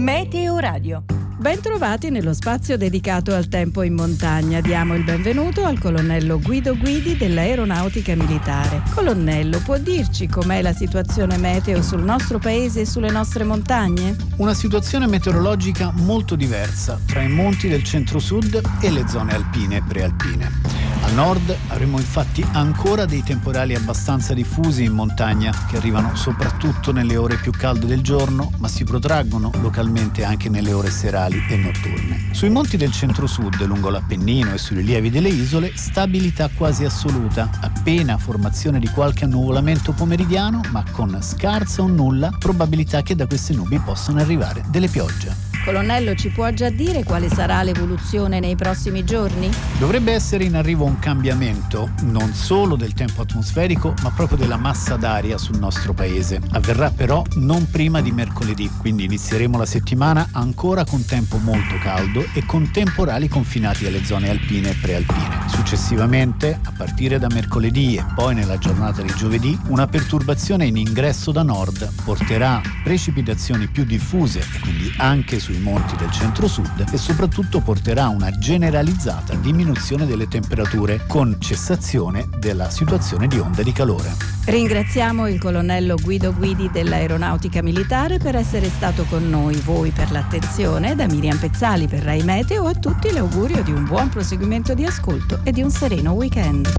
Meteo Radio. Bentrovati nello spazio dedicato al tempo in montagna. Diamo il benvenuto al colonnello Guido Guidi dell'Aeronautica Militare. Colonnello, può dirci com'è la situazione meteo sul nostro paese e sulle nostre montagne? Una situazione meteorologica molto diversa tra i monti del centro-sud e le zone alpine e prealpine. Al nord avremo infatti ancora dei temporali abbastanza diffusi in montagna che arrivano soprattutto nelle ore più calde del giorno, ma si protraggono localmente anche nelle ore serali e notturne. Sui monti del centro-sud, lungo l'Appennino e sui rilievi delle isole, stabilità quasi assoluta, appena formazione di qualche annuvolamento pomeridiano, ma con scarsa o nulla probabilità che da queste nubi possano arrivare delle piogge. Colonnello, ci può già dire quale sarà l'evoluzione nei prossimi giorni? Dovrebbe essere in arrivo un cambiamento, non solo del tempo atmosferico, ma proprio della massa d'aria sul nostro paese. Avverrà però non prima di mercoledì, quindi inizieremo la settimana ancora con tempo molto caldo e con temporali confinati alle zone alpine e prealpine. Successivamente, a partire da mercoledì e poi nella giornata di giovedì, una perturbazione in ingresso da nord porterà precipitazioni più diffuse e quindi anche sui monti del centro-sud e soprattutto porterà a una generalizzata diminuzione delle temperature con cessazione della situazione di onda di calore. Ringraziamo il colonnello Guido Guidi dell'Aeronautica Militare per essere stato con noi, voi per l'attenzione, da Miriam Pezzali per Rai Meteo, a tutti l'augurio di un buon proseguimento di ascolto e di un sereno weekend.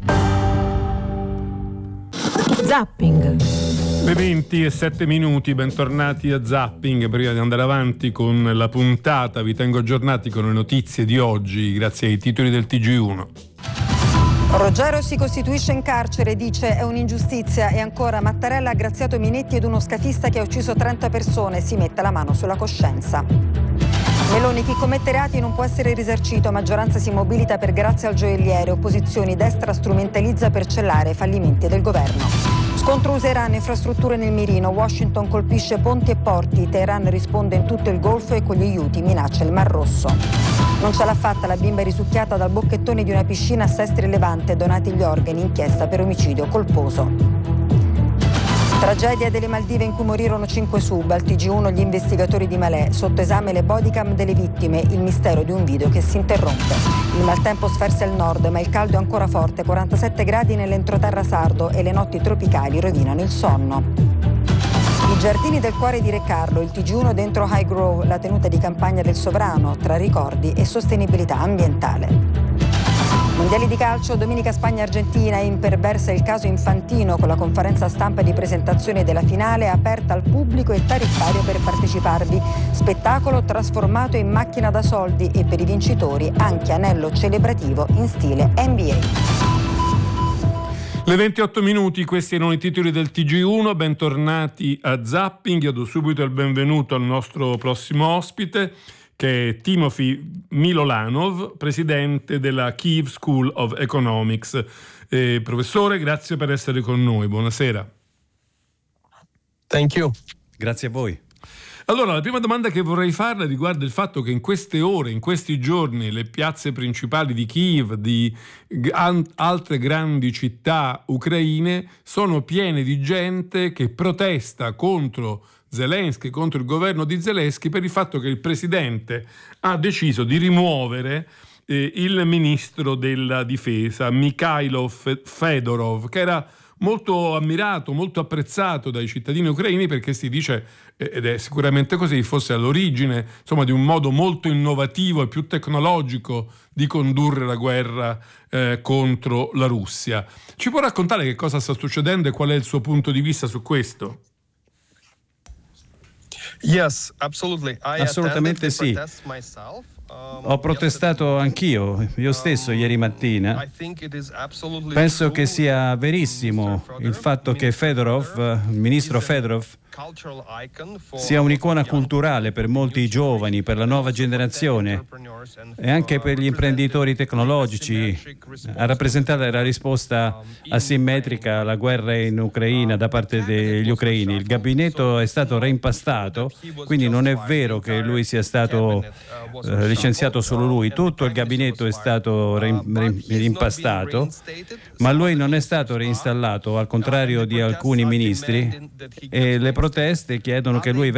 Zapping. Le 20:07, bentornati a Zapping. Prima di andare avanti con la puntata vi tengo aggiornati con le notizie di oggi grazie ai titoli del TG1. Roggero si costituisce in carcere, dice è un'ingiustizia, e ancora Mattarella ha graziato Minetti ed uno scafista che ha ucciso 30 persone, si metta la mano sulla coscienza. Meloni, chi commette reati non può essere risarcito, maggioranza si mobilita per grazia al gioielliere, opposizioni, destra strumentalizza per cellare fallimenti del governo. Scontro USA-Iran, infrastrutture nel mirino, Washington colpisce ponti e porti, Teheran risponde in tutto il Golfo e con gli Houthi minaccia il Mar Rosso. Non ce l'ha fatta, la bimba è risucchiata dal bocchettone di una piscina a Sestri Levante, donati gli organi, inchiesta per omicidio colposo. Tragedia delle Maldive in cui morirono 5 sub, al TG1 gli investigatori di Malè, sotto esame le bodycam delle vittime, il mistero di un video che si interrompe. Il maltempo sferza il nord, ma il caldo è ancora forte, 47 gradi nell'entroterra sardo e le notti tropicali rovinano il sonno. I giardini del cuore di Re Carlo, il TG1 dentro Highgrove, la tenuta di campagna del sovrano, tra ricordi e sostenibilità ambientale. Mondiali di calcio, domenica Spagna-Argentina, imperversa il caso Infantino con la conferenza stampa di presentazione della finale aperta al pubblico e tariffario per parteciparvi. Spettacolo trasformato in macchina da soldi e per i vincitori anche anello celebrativo in stile NBA. Le 28:00, questi erano i titoli del TG1, bentornati a Zapping. Io do subito il benvenuto al nostro prossimo ospite, che è Timofey Milolanov, presidente della Kyiv School of Economics. Professore, grazie per essere con noi, buonasera. Thank you. Grazie a voi. Allora, la prima domanda che vorrei farle riguarda il fatto che in queste ore, in questi giorni, le piazze principali di Kyiv, di altre grandi città ucraine, sono piene di gente che protesta contro Zelensky, contro il governo di Zelensky, per il fatto che il presidente ha deciso di rimuovere il ministro della difesa, Mikhailo Fedorov, che era molto ammirato, molto apprezzato dai cittadini ucraini, perché si dice, ed è sicuramente così, fosse all'origine, insomma, di un modo molto innovativo e più tecnologico di condurre la guerra contro la Russia. Ci può raccontare che cosa sta succedendo e qual è il suo punto di vista su questo? Yes, absolutely. Assolutamente sì. Ho protestato anch'io, io stesso ieri mattina. Penso che sia verissimo il fatto che Fedorov, il ministro Fedorov, sia un'icona culturale per molti giovani, per la nuova generazione e anche per gli imprenditori tecnologici. Ha rappresentato la risposta asimmetrica alla guerra in Ucraina da parte degli ucraini. Il gabinetto è stato reimpastato, quindi non è vero che lui sia stato licenziato solo lui. Tutto il gabinetto è stato reimpastato, ma lui non è stato reinstallato, al contrario di alcuni ministri, e le proteste chiedono che lui